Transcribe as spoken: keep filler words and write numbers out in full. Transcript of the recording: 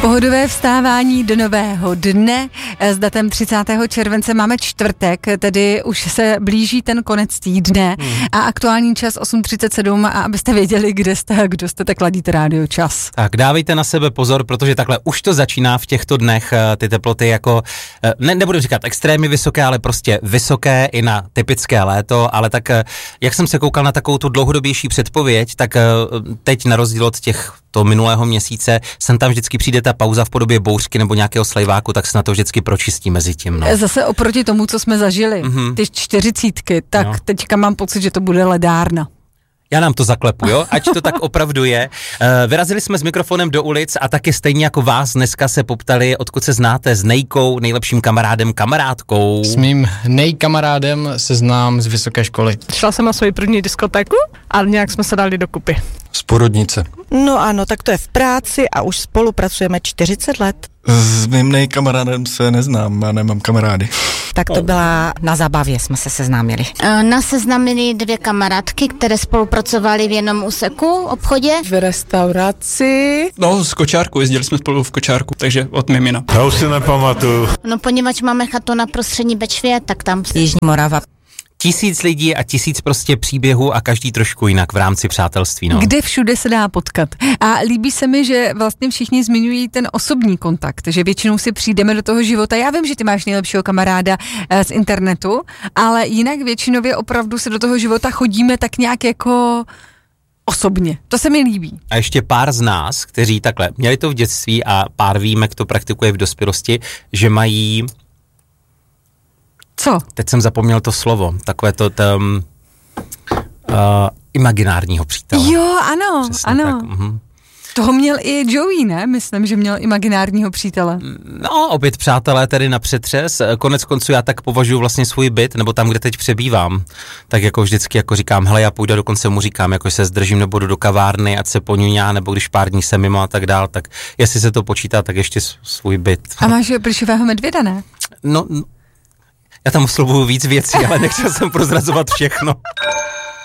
Pohodové vstávání do nového dne s datem třicátého července máme čtvrtek, tedy už se blíží ten konec týdne hmm. a aktuální čas osm třicet sedm, a abyste věděli, kde jste a kdo jste, tak ladíte rádio Čas. Tak dávejte na sebe pozor, protože takhle už to začíná v těchto dnech, ty teploty jako, ne, nebudu říkat extrémně vysoké, ale prostě vysoké i na typické léto, ale tak jak jsem se koukal na takovou tu dlouhodobější předpověď, tak teď na rozdíl od těch to minulého měsíce, sem tam vždycky přijde ta pauza v podobě bouřky nebo nějakého slejváku, tak se na to vždycky pročistí mezi tím. No. Zase oproti tomu, co jsme zažili, mm-hmm. ty čtyřicítky, tak no. teďka mám pocit, že to bude ledárna. Já nám to zaklepu, jo? Ať to tak opravdu je. Vyrazili jsme s mikrofonem do ulic a taky stejně jako vás dneska se poptali, odkud se znáte s Nejkou, nejlepším kamarádem, kamarádkou. S mým nejkamarádem se znám z vysoké školy. Šla jsem na svoji první diskotéku a nějak jsme se dali dokupy. Z porodnice. No ano, tak to je v práci a už spolupracujeme čtyřicet let. S mým nejkamarádem se neznám, já nemám kamarády. Tak to byla na zábavě, jsme se seznámili. Nás seznámili dvě kamarádky, které spolupracovaly v jednom úseku obchodě. V restauraci. No, z kočárku, jezdili jsme spolu v kočárku, takže od mimina. Já už si nepamatuju. No, poněvadž máme chatu na prostřední Bečvě, tak tam... Jižní Morava. Tisíc lidí a tisíc prostě příběhů a každý trošku jinak v rámci přátelství. No. Kde všude se dá potkat. A líbí se mi, že vlastně všichni zmiňují ten osobní kontakt, že většinou si přijdeme do toho života. Já vím, že ty máš nejlepšího kamaráda z internetu, ale jinak většinově opravdu se do toho života chodíme tak nějak jako osobně. To se mi líbí. A ještě pár z nás, kteří takhle měli to v dětství a pár výjimek to praktikuje v dospělosti, že mají... Co? Teď jsem zapomněl to slovo, takové to tam uh, imaginárního přítele. Jo, ano, přesně ano. Tak, uh-huh. Toho měl i Joey, ne? Myslím, že měl imaginárního přítele. No, opět přátelé tedy na přetřes. Konec konců já tak považuji vlastně svůj byt, nebo tam, kde teď přebývám, tak jako vždycky jako říkám, hele, já půjdu, dokonce mu říkám, jako se zdržím nebo jdu do kavárny, ať se poňuňá, nebo když pár dní jsem mimo a tak dál, tak jestli se to počítá, tak ještě svůj byt. A máš plišového medvěda, ne? No, já tam oslovuju víc věcí, ale nechtěl jsem prozrazovat všechno.